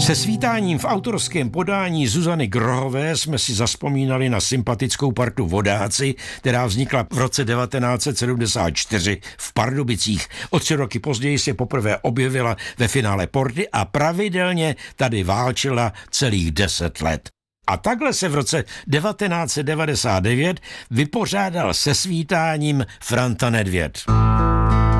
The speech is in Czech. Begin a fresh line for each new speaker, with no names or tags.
Se svítáním v autorském podání Zuzany Grohové jsme si zazpomínali na sympatickou partu Vodáci, která vznikla v roce 1974 v Pardubicích. O 3 roky později se poprvé objevila ve finále Porty a pravidelně tady válčila celých 10 let. A takhle se v roce 1999 vypořádal se svítáním Franta Nedvěd.